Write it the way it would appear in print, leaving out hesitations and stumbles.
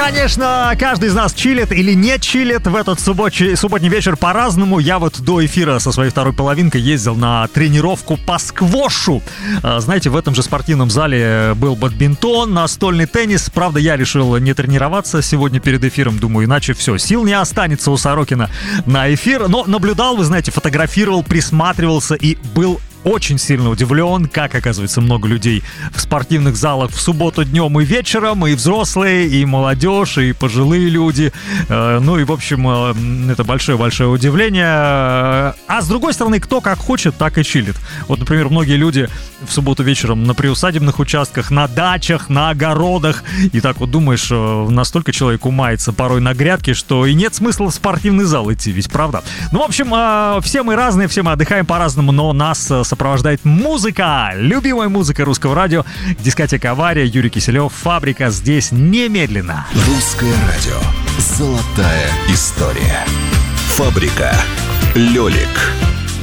Конечно, каждый из нас чилит или не чилит в этот субботний вечер по-разному. Я вот до эфира со своей второй половинкой ездил на тренировку по сквошу. Знаете, в этом же спортивном зале был бадминтон, настольный теннис. Правда, я решил не тренироваться сегодня перед эфиром. Думаю, иначе все, сил не останется у Сорокина на эфир. Но наблюдал, вы знаете, фотографировал, присматривался и был очень сильно удивлен, как, оказывается, много людей в спортивных залах в субботу днем и вечером, и взрослые, и молодежь, и пожилые люди. Ну и, в общем, это большое-большое удивление. А с другой стороны, кто как хочет, так и чилит. Вот, например, многие люди в субботу вечером на приусадебных участках, на дачах, на огородах. И так вот думаешь, настолько человек умается порой на грядке, что и нет смысла в спортивный зал идти, ведь правда? Ну, в общем, все мы разные, все мы отдыхаем по-разному, но нас сопровождает музыка, любимая музыка русского радио, дискотека «Авария», Юрий Киселев, «Фабрика». Здесь немедленно. Русское радио. Золотая история. «Фабрика». Лёлик.